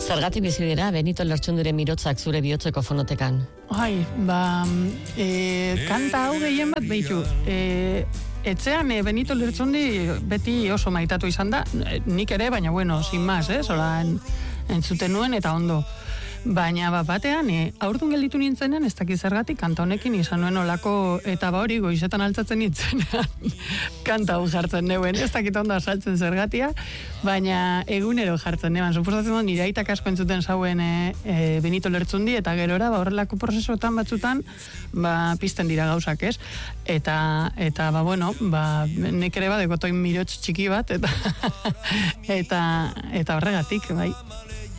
Zergatik bizi dira Benito Lertxundiren mirotzak zure bihotzeko fonotekan? Kanta hau gehien bat behitu. Etxean Benito Lertxundi beti oso maitatu izan da, nik ere, baina bueno, sin más, zola entzuten nuen eta ondo. Baina batean, aurdun gelditu nintzenean, ez dakit zergatik, kanta honekin izan nuen olako, eta hori goizetan altzatzen nintzenean, kanta hau jartzen neuen, ez dakit ondo asaltzen zergatia, baina egunero jartzen neuen. Suposatzen dut, nire aitak asko entzuten zauen Benito Lertxundi, eta gerora, horrelako prozesuetan batzutan, pizten dira gauzak, ez? Eta nek ere badeko toin mirotz txiki bat, eta horregatik, bai.